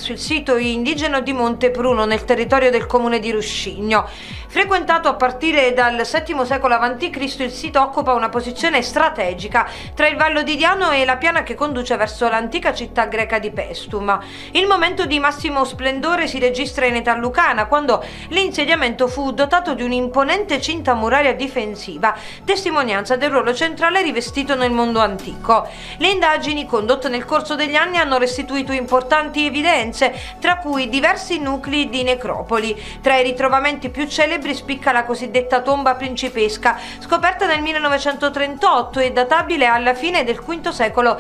presso il sito indigeno di Montepruno nel territorio del comune di Ruscigno. Frequentato a partire dal VII secolo a.C., il sito occupa una posizione strategica tra il Vallo di Diano e la piana che conduce verso l'antica città greca di Paestum. Il momento di massimo splendore si registra in età lucana, quando l'insediamento fu dotato di un'imponente cinta muraria difensiva, testimonianza del ruolo centrale rivestito nel mondo antico. Le indagini condotte nel corso degli anni hanno restituito importanti evidenze, tra cui diversi nuclei di necropoli. Tra i ritrovamenti più celebri spicca la cosiddetta tomba principesca, scoperta nel 1938 e databile alla fine del V secolo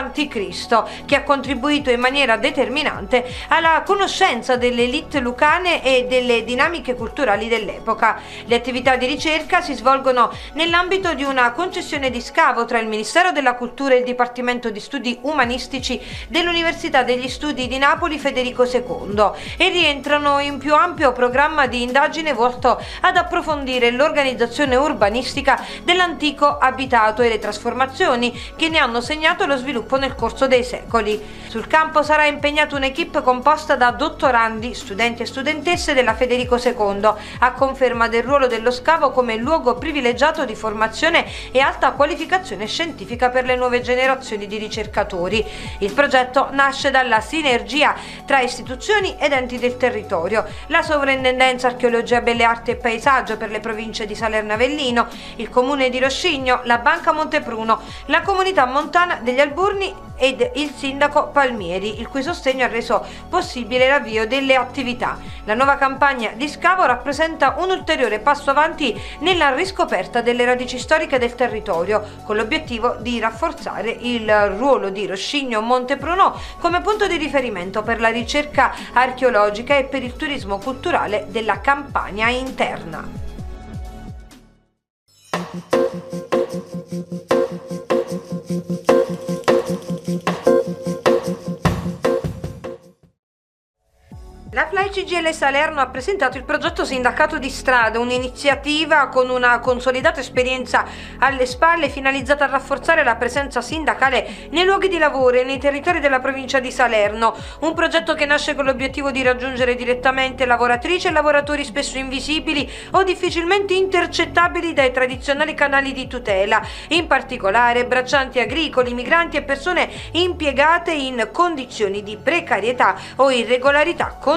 a.C., che ha contribuito in maniera determinante alla conoscenza delle élite lucane e delle dinamiche culturali dell'epoca. Le attività di ricerca si svolgono nell'ambito di una concessione di scavo tra il Ministero della Cultura e il Dipartimento di Studi Umanistici dell'Università degli Studi di Napoli Federico II e rientrano in più ampio programma di indagine volto ad approfondire l'organizzazione urbanistica dell'antico abitato e le trasformazioni che ne hanno segnato lo sviluppo nel corso dei secoli. Sul campo sarà impegnata un'equipe composta da dottorandi, studenti e studentesse della Federico II, a conferma del ruolo dello scavo come luogo privilegiato di formazione e alta qualificazione scientifica per le nuove generazioni di ricercatori. Il progetto nasce dalla sinergia tra istituzioni ed enti del territorio, la Sovrintendenza Archeologia, Belle Arti e Paesaggio per le province di Salerno Avellino, il comune di Roscigno, la Banca Montepruno, la comunità montana degli Alburni ed il sindaco Palmieri, il cui sostegno ha reso possibile l'avvio delle attività. La nuova campagna di scavo rappresenta un ulteriore passo avanti nella riscoperta delle radici storiche del territorio, con l'obiettivo di rafforzare il ruolo di Roscigno Montepruno come punto di riferimento per la ricerca archeologica e per il turismo culturale della Campania interna. La FLAI CGIL Salerno ha presentato il progetto Sindacato di Strada, un'iniziativa con una consolidata esperienza alle spalle finalizzata a rafforzare la presenza sindacale nei luoghi di lavoro e nei territori della provincia di Salerno. Un progetto che nasce con l'obiettivo di raggiungere direttamente lavoratrici e lavoratori spesso invisibili o difficilmente intercettabili dai tradizionali canali di tutela, in particolare braccianti agricoli, migranti e persone impiegate in condizioni di precarietà o irregolarità contrattuale.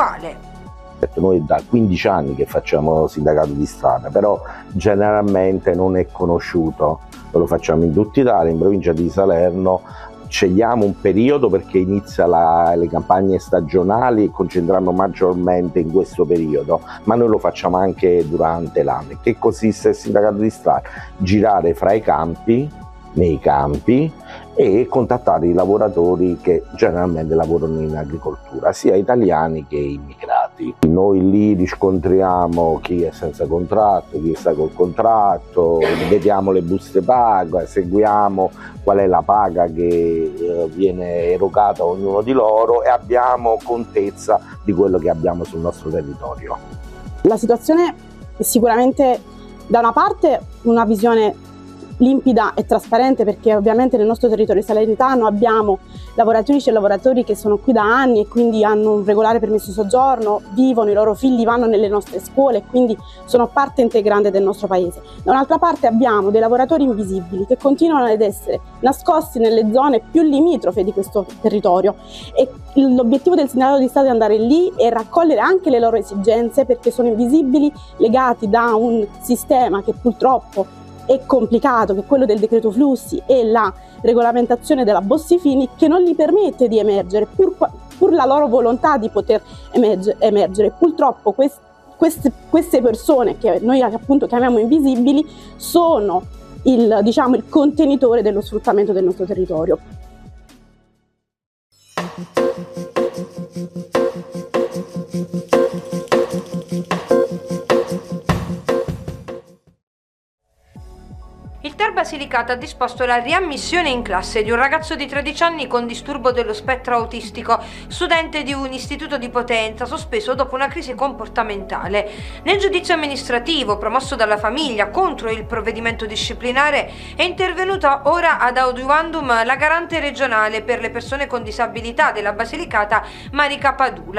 Noi da 15 anni che facciamo sindacato di strada, però generalmente non è conosciuto, lo facciamo in tutta Italia, in provincia di Salerno scegliamo un periodo perché inizia le campagne stagionali e concentriamo maggiormente in questo periodo, ma noi lo facciamo anche durante l'anno. Che consiste il sindacato di strada? Girare fra i campi, nei campi, e contattare i lavoratori che generalmente lavorano in agricoltura, sia italiani che immigrati. Noi lì riscontriamo chi è senza contratto, chi sta col contratto, vediamo le buste paga, seguiamo qual è la paga che viene erogata a ognuno di loro e abbiamo contezza di quello che abbiamo sul nostro territorio. La situazione è sicuramente da una parte una visione limpida e trasparente, perché ovviamente nel nostro territorio salernitano abbiamo lavoratrici e lavoratori che sono qui da anni e quindi hanno un regolare permesso di soggiorno, vivono, i loro figli vanno nelle nostre scuole e quindi sono parte integrante del nostro paese. Da un'altra parte abbiamo dei lavoratori invisibili che continuano ad essere nascosti nelle zone più limitrofe di questo territorio e l'obiettivo del sindacato di Stato è andare lì e raccogliere anche le loro esigenze, perché sono invisibili, legati da un sistema che purtroppo è complicato, che è quello del decreto flussi e la regolamentazione della Bossi-Fini, che non gli permette di emergere, pur la loro volontà di poter emergere. Purtroppo queste persone, che noi appunto chiamiamo invisibili, sono il contenitore dello sfruttamento del nostro territorio. Il Terba Basilicata ha disposto la riammissione in classe di un ragazzo di 13 anni con disturbo dello spettro autistico, studente di un istituto di Potenza, sospeso dopo una crisi comportamentale. Nel giudizio amministrativo promosso dalla famiglia contro il provvedimento disciplinare è intervenuta ora ad audiuandum la garante regionale per le persone con disabilità della Basilicata, Marica Padula.